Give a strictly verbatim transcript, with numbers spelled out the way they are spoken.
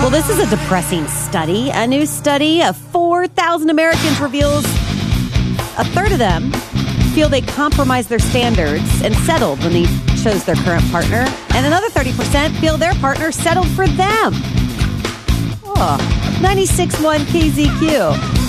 Well, this is a depressing study. A new study of four thousand Americans reveals a third of them feel they compromised their standards and settled when they chose their current partner. And another thirty percent feel their partner settled for them. Oh, ninety-six point one K Z Q.